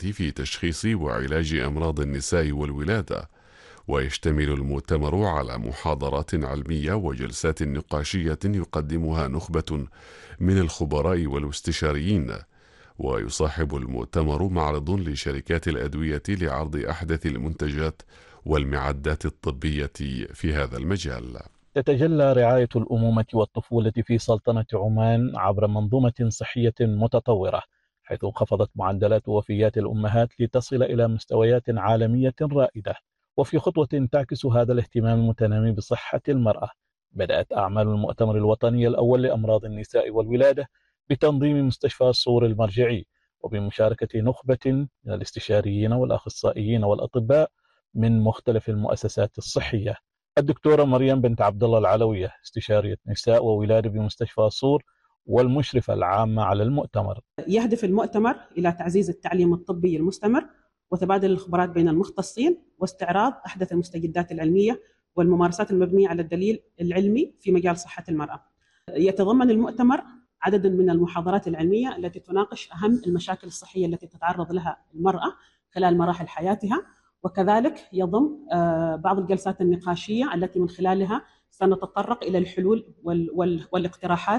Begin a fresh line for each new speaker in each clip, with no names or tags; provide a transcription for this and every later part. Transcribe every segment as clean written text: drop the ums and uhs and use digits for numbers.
في تشخيص وعلاج أمراض النساء والولادة. ويشتمل المؤتمر على محاضرات علمية وجلسات نقاشية يقدمها نخبة من الخبراء والاستشاريين. ويصاحب المؤتمر معرض لشركات الأدوية لعرض أحدث المنتجات والمعدات الطبية في هذا المجال.
تتجلى رعاية الأمومة والطفولة في سلطنة عمان عبر منظومة صحية متطورة، حيث انخفضت معدلات وفيات الأمهات لتصل إلى مستويات عالمية رائدة. وفي خطوة تعكس هذا الاهتمام المتنامي بصحة المرأة، بدأت أعمال المؤتمر الوطني الأول لأمراض النساء والولادة بتنظيم مستشفى الصور المرجعي، وبمشاركة نخبة من الاستشاريين والأخصائيين والأطباء من مختلف المؤسسات الصحية. الدكتورة مريم بنت عبد الله العلوية، استشارية نساء وولادة بمستشفى الصور والمشرفة العامة على المؤتمر.
يهدف المؤتمر إلى تعزيز التعليم الطبي المستمر وتبادل الخبرات بين المختصين واستعراض أحدث المستجدات العلمية والممارسات المبنية على الدليل العلمي في مجال صحة المرأة. يتضمن المؤتمر عدد من المحاضرات العلمية التي تناقش أهم المشاكل الصحية التي تتعرض لها المرأة خلال مراحل حياتها، وكذلك يضم بعض الجلسات النقاشية التي من خلالها سنتطرق إلى الحلول والاقتراحات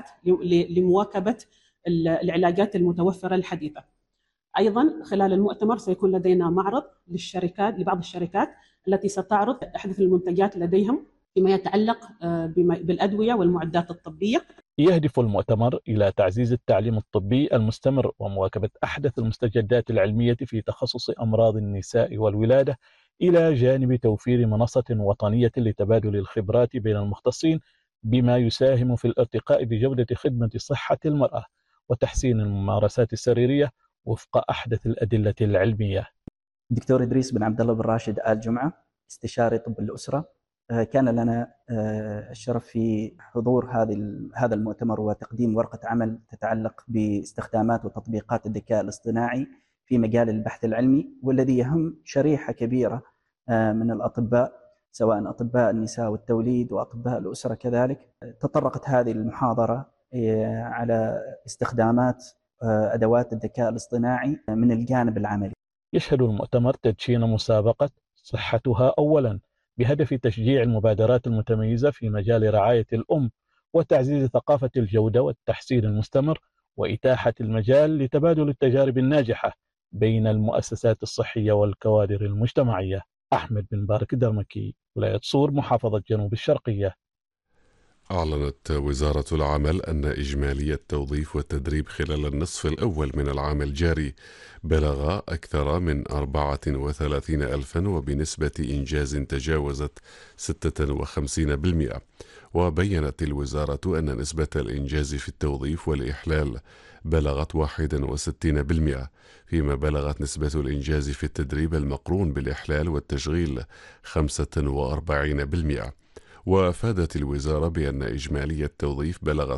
لمواكبة العلاجات المتوفرة الحديثة. أيضا خلال المؤتمر سيكون لدينا معرض لبعض الشركات التي ستعرض أحدث المنتجات لديهم فيما يتعلق بالأدوية والمعدات الطبية.
يهدف المؤتمر إلى تعزيز التعليم الطبي المستمر ومواكبة أحدث المستجدات العلمية في تخصص أمراض النساء والولادة، إلى جانب توفير منصة وطنية لتبادل الخبرات بين المختصين، بما يساهم في الارتقاء بجودة خدمة صحة المرأة وتحسين الممارسات السريرية وفق أحدث الأدلة العلمية.
دكتور إدريس بن عبد الله بن راشد آل جمعة، استشاري طب الأسرة. كان لنا الشرف في حضور هذا المؤتمر وتقديم ورقة عمل تتعلق باستخدامات وتطبيقات الذكاء الاصطناعي في مجال البحث العلمي، والذي يهم شريحة كبيرة من الأطباء، سواء أطباء النساء والتوليد وأطباء الأسرة كذلك. تطرقت هذه المحاضرة على استخدامات أدوات الذكاء الاصطناعي من الجانب العملي.
يشهد المؤتمر تدشين مسابقة صحتها أولا، بهدف تشجيع المبادرات المتميزة في مجال رعاية الأم وتعزيز ثقافة الجودة والتحسين المستمر، وإتاحة المجال لتبادل التجارب الناجحة بين المؤسسات الصحية والكوادر المجتمعية. أحمد بن بارك درمكي، ولاية صور، محافظة جنوب الشرقية.
أعلنت وزارة العمل أن إجمالي التوظيف والتدريب خلال النصف الأول من العام الجاري بلغ أكثر من 34,000 وبنسبة إنجاز تجاوزت 56%. وبيّنت الوزارة أن نسبة الإنجاز في التوظيف والإحلال بلغت 61%، فيما بلغت نسبة الإنجاز في التدريب المقرون بالإحلال والتشغيل 45%. وأفادت الوزارة بأن إجمالي التوظيف بلغ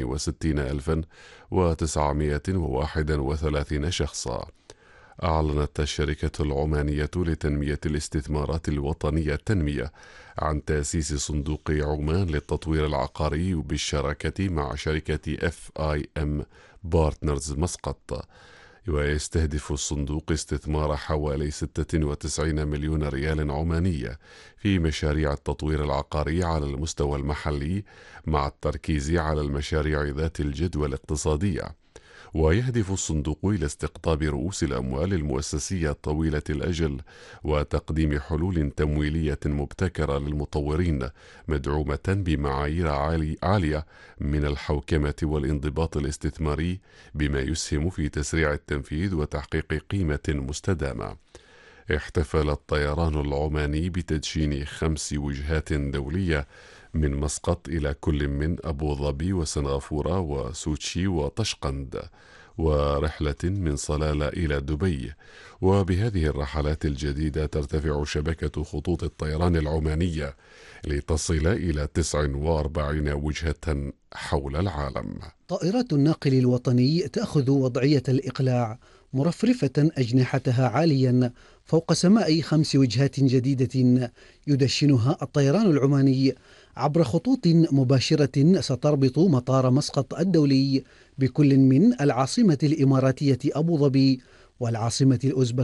62,931 شخصا. أعلنت الشركة العمانية لتنمية الاستثمارات الوطنية التنمية عن تأسيس صندوق عمان للتطوير العقاري بالشراكة مع شركة FIM بارتنرز مسقط. ويستهدف الصندوق استثمار حوالي 96 مليون ريال عماني في مشاريع التطوير العقاري على المستوى المحلي، مع التركيز على المشاريع ذات الجدوى الاقتصادية. ويهدف الصندوق إلى استقطاب رؤوس الأموال المؤسسية طويلة الأجل وتقديم حلول تمويلية مبتكرة للمطورين، مدعومة بمعايير عالية من الحوكمة والانضباط الاستثماري، بما يسهم في تسريع التنفيذ وتحقيق قيمة مستدامة. احتفل الطيران العماني بتدشين 5 وجهات دولية من مسقط إلى كل من أبو ظبي وسنغافورة وسوتشي وطشقند، ورحلة من صلالة إلى دبي. وبهذه الرحلات الجديدة ترتفع شبكة خطوط الطيران العمانية لتصل إلى 49 وجهة حول العالم.
طائرات الناقل الوطني تأخذ وضعية الإقلاع، مرفرفة أجنحتها عاليا فوق سماء 5 وجهات جديدة يدشنها الطيران العماني عبر خطوط مباشرة ستربط مطار مسقط الدولي بكل من العاصمة الإماراتية أبو ظبي والعاصمة الأوزبكية